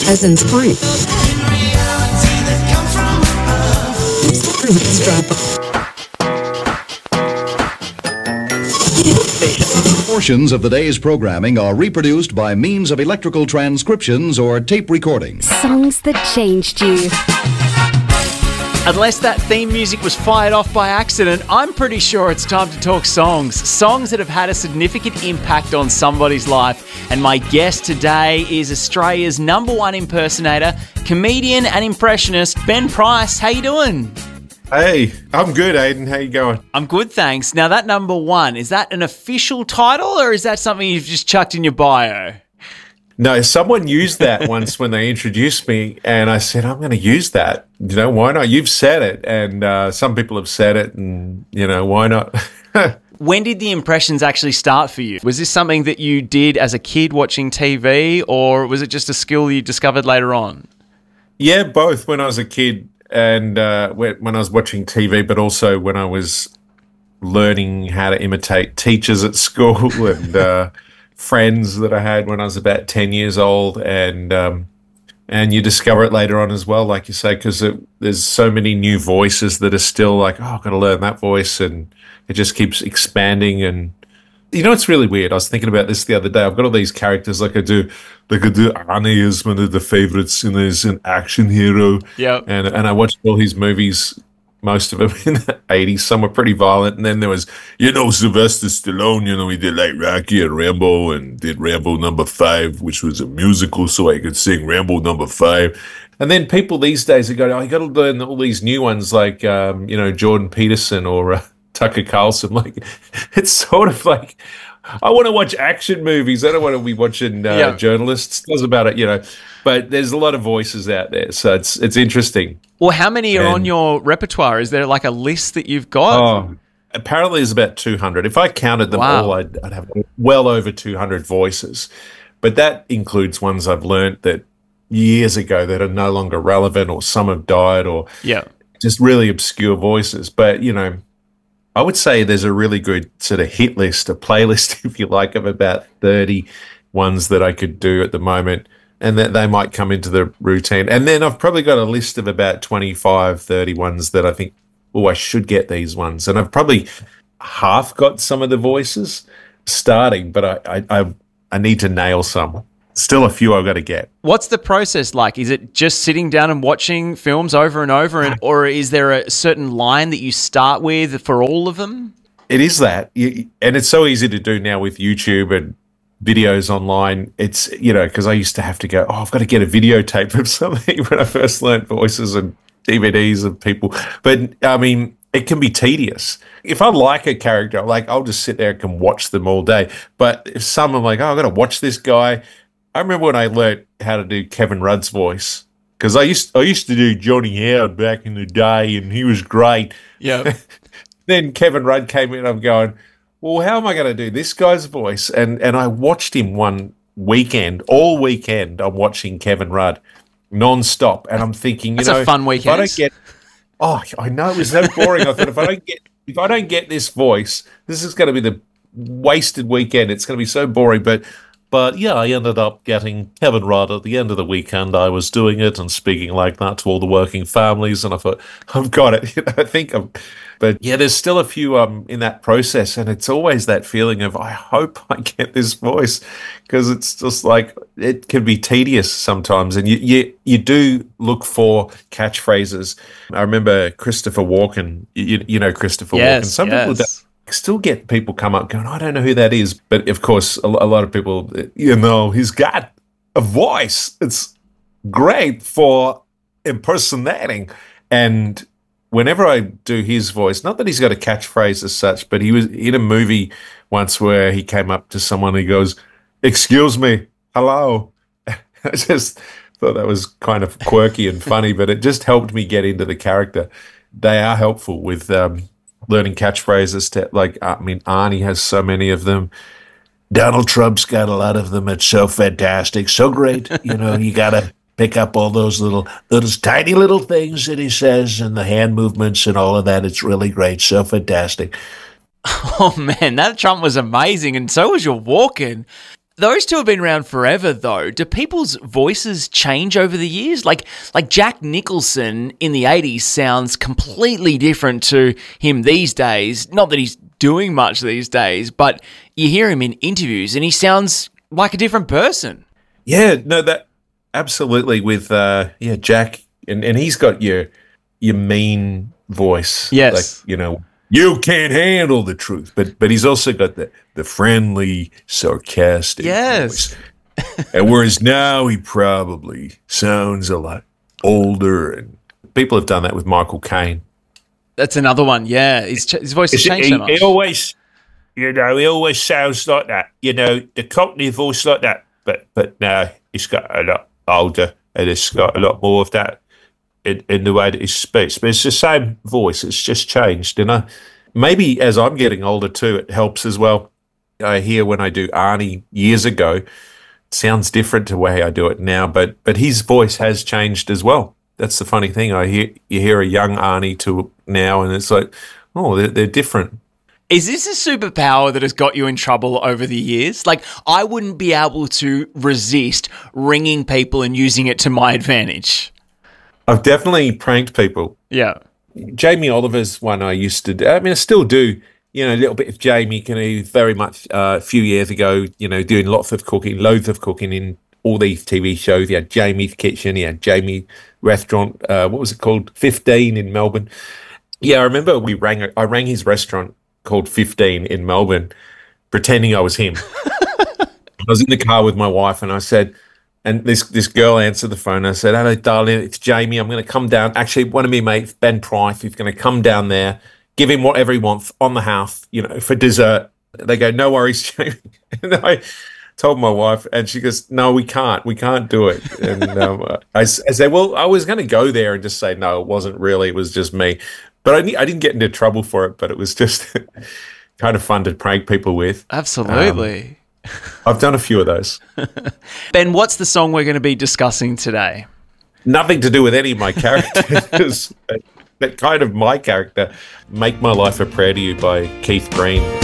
Peasants Point. Portions of the day's programming are reproduced by means of electrical transcriptions or tape recordings. Songs that changed you. Unless that theme music was fired off by accident, I'm pretty sure it's time to talk songs. Songs that have had a significant impact on somebody's life. And my guest today is Australia's #1 impersonator, comedian and impressionist, Ben Price. How you doing? Hey, I'm good, Aidan. How you going? I'm good, thanks. Now, that #1, is that an official title or is that something you've just chucked in your bio? No, someone used that once when they introduced me, and I said, I'm going to use that. You know, why not? You've said it, and some people have said it, and, you know, why not? When did the impressions actually start for you? Was this something that you did as a kid watching TV, or was it just a skill you discovered later on? Yeah, both. When I was a kid and when I was watching TV, but also when I was learning how to imitate teachers at school and friends that I had when I was about 10 years old, and you discover it later on as well, like you say, because there's so many new voices that are still like, oh, I've got to learn that voice, and it just keeps expanding. And you know, it's really weird. I was thinking about this the other day. I've got all these characters like I do Arnie is one of the favorites, and there's an action hero. Yeah, and I watched all his movies. Most of them in the 80s. Some were pretty violent. And then there was, Sylvester Stallone, he did like Rocky and Rambo, and did Rambo #5, which was a musical, so I could sing Rambo #5. And then people these days are going, oh, you got to learn all these new ones like, Jordan Peterson or Tucker Carlson. Like, it's sort of like, I want to watch action movies. I don't want to be watching journalists. Doesn't matter, But there's a lot of voices out there, so it's interesting. Well, how many are on your repertoire? Is there like a list that you've got? Oh, apparently there's about 200. If I counted them all, I'd have well over 200 voices. But that includes ones I've learnt that years ago that are no longer relevant, or some have died, or just really obscure voices. But, I would say there's a really good sort of hit list, a playlist, if you like, of about 30 ones that I could do at the moment, and that they might come into the routine. And then I've probably got a list of about 25, 30 ones that I think, oh, I should get these ones. And I've probably half got some of the voices starting, but I need to nail some. Still a few I've got to get. What's the process like? Is it just sitting down and watching films over and over, or is there a certain line that you start with for all of them? It is that. And it's so easy to do now with YouTube and videos online. It's, because I used to have to go, I've got to get a videotape of something when I first learned voices and DVDs of people. But, I mean, it can be tedious. If I like a character, I'll just sit there and can watch them all day. But if some I'm like, I've got to watch this guy. I remember when I learned how to do Kevin Rudd's voice, because I used to do Johnny Howard back in the day, and he was great. Yeah. Then Kevin Rudd came in, and I'm going, well, how am I going to do this guy's voice? And I watched him one weekend, all weekend. I'm watching Kevin Rudd non-stop, and I'm thinking, That's a fun weekend. I know, it was so boring. I thought if I don't get this voice, this is going to be the wasted weekend. It's going to be so boring, But yeah, I ended up getting Kevin Rudd at the end of the weekend. I was doing it and speaking like that to all the working families, and I thought, I've got it. But yeah, there's still a few in that process, and it's always that feeling of, I hope I get this voice, because it's just like, it can be tedious sometimes, and you do look for catchphrases. I remember Christopher Walken, you know Christopher Walken. Some people still get people come up going, I don't know who that is. But of course, a lot of people, he's got a voice. It's great for impersonating. And whenever I do his voice, not that he's got a catchphrase as such, but he was in a movie once where he came up to someone and he goes, excuse me, hello. I just thought that was kind of quirky and funny, but it just helped me get into the character. They are helpful with learning catchphrases. Arnie has so many of them. Donald Trump's got a lot of them. It's so fantastic, so great. You got to pick up all those those tiny little things that he says, and the hand movements and all of that. It's really great, so fantastic. Oh man, that Trump was amazing, and so was your Walken. Those two have been around forever, though. Do people's voices change over the years? Like Jack Nicholson in the 80s sounds completely different to him these days. Not that he's doing much these days, but you hear him in interviews and he sounds like a different person. Yeah, no, that absolutely with Jack, and he's got your mean voice. Yes. Like, you can't handle the truth, but he's also got the friendly, sarcastic voice. And whereas now he probably sounds a lot older, and people have done that with Michael Caine. That's another one, yeah. His voice has changed so much. He always, he always sounds like that, the Cockney voice like that. But now he's got a lot older, and it's got a lot more of that in the way that he speaks. But it's the same voice, it's just changed. Maybe as I'm getting older too, it helps as well. I hear when I do Arnie years ago, it sounds different to the way I do it now, but his voice has changed as well. That's the funny thing. You hear a young Arnie to now, and it's like, oh, they're different. Is this a superpower that has got you in trouble over the years? Like, I wouldn't be able to resist ringing people and using it to my advantage. I've definitely pranked people. Yeah. Jamie Oliver's one I used to do. I mean, I still do, a little bit of Jamie. Very much a few years ago, doing loads of cooking in all these TV shows. He had Jamie's Kitchen. He had Jamie Restaurant. What was it called? 15 in Melbourne. Yeah, I remember I rang his restaurant called 15 in Melbourne, pretending I was him. I was in the car with my wife, and I said, and this girl answered the phone. I said, "Hello, darling, it's Jamie. I'm going to come down. Actually, one of my mates, Ben Price, he's going to come down there, give him whatever he wants on the house, for dessert." They go, "No worries, Jamie." And I told my wife, and she goes, "No, we can't do it." And I said, "Well, I was going to go there and just say, no, it wasn't really. It was just me." But I didn't get into trouble for it, but it was just kind of fun to prank people with. Absolutely. I've done a few of those. Ben, what's the song we're going to be discussing today? Nothing to do with any of my characters, but kind of my character, Make My Life a Prayer to You by Keith Green.